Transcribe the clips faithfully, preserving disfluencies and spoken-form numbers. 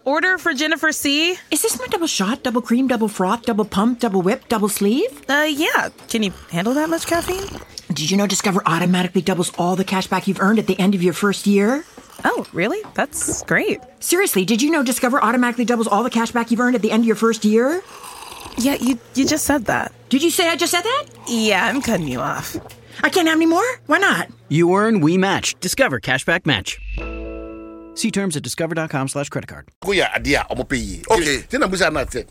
order for Jennifer C. Is this my double shot, double cream, double froth, double pump, double whip, double sleeve? Uh, yeah. Can you handle that much caffeine? Did you know Discover automatically doubles all the cash back you've earned at the end of your first year? Oh, really? That's great. Seriously, did you know Discover automatically doubles all the cash back you've earned at the end of your first year? Yeah, you you just said that. Did you say I just said that? Yeah, I'm cutting you off. I can't have any more? Why not? You earn, we match. Discover Cashback Match. See terms at discover.com slash credit card. Kuya adia omopeyi. Okay. Tina busa na te.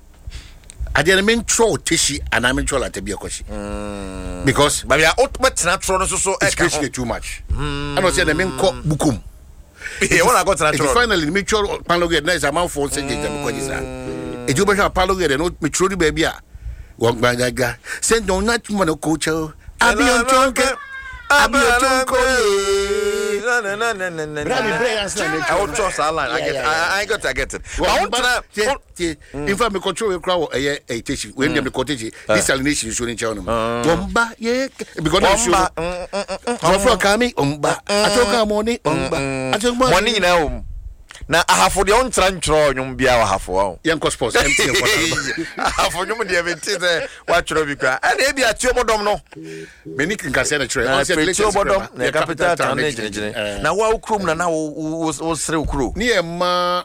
Adia men tro tishi and I men tro la te bi akoshi. Because but ya ultimate natural no so so it's basically too much. I know say na men ko bukum. Yeah, when I got natural. Finally me tro paloge na is amount for say je ko jisa. E ju be sha paloge no me tro di baby a. Won gbangaga. Say no not mo no coach. Abi on tonke. Abi on tonke. No no no no no no. Brami Brian Slan. I will trust our line. I get I got I get it. But I want to in fact me control we crowd eh eh teach when them the cottage desalination show in channel. Omba yeah because I show. Offer kami omba. Atoka money omba. Atoka money na na ahafo de on trantro nyum bia ahafo yanko sports empty ahafo nyum de eventi de wa tro bi kwa ana e bia tio modom no meni kinka se na tro on se tio modom na capital town na jine na wa ukrom na na wo sre ukro ni e ma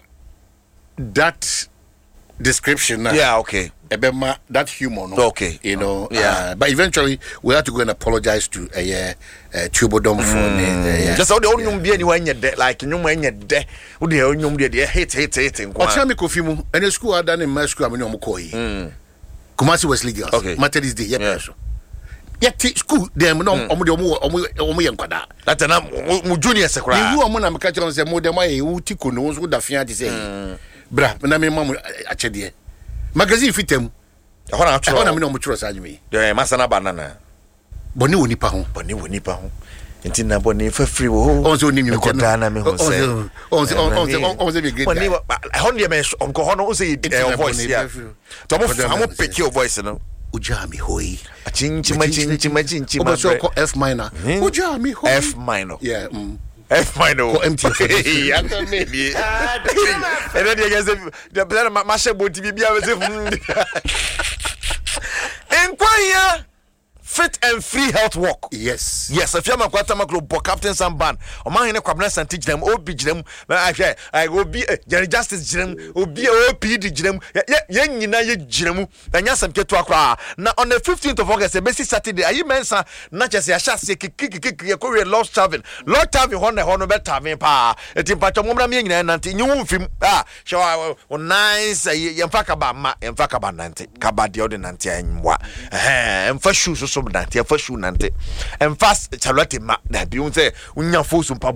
that description now. Yeah, okay. Ebema that humor no. Okay. You know, yeah. Uh, but eventually we had to go and apologize to a uh, uh, Tubodom mm. for me. Uh, just all the only nyum be anyone you de like nyum anya de. Wo de nyum de de hate hate hate nkwa. Ocha me kofi mu. Any school had done in my school ameni omukoi. Mm. Kumasi Wesley Girls. Okay. Methodist Day. Yeah. Yet school them no omo de omo omo omo yenkwada. That na mu junior sekura. You omo na meka chon say mo dem aye wuti kono so da fia de say. Bra, na me mamu achede. Magazine fitem. Ehona atro. Ehona me no mo tro sa adwumi. Yeah, masana banana. Boni woni pa ho. Boni woni pa ho. Enti na boni fa free wo. On so nim ko dana me ho say. On so on so on so be great. Boni ehon de me on ko hono say voice ya. To mo amo pick your voice no. Ujami hoi. Chinchi machinchi machinchi. Obo so ko F minor. Ujami hoi. F minor. Yeah. Mm. F minor. Ko empty. Yeah, maybe. And then you guys the plan ma share bo T V bia we say. Enquire fit and free health walk. Yes. Yes, if you am kwata makro bo captain Samban. O man hene kwabna santi girem, obi girem. I hwe, I go be Jerry Justice girem, obi O P D girem. Ye nyina ye girem. Na nya sam keto akra. Na on the fifteenth of August, basic Saturday, ayi mensa na chese ya shase kikikiki ye ko we lost travel. Lord travel hon na hon be travel pa. Eti pa to momra me nyina nanti nyu fim. Ah, show o nice ye mfa ka ba ma, mfa ka ba nanti. Ka ba de ordinance anwa. Eh, mfa shoes so nanti, mfa shoe nanti. And fast Charlotte ma na bi un say unya fosu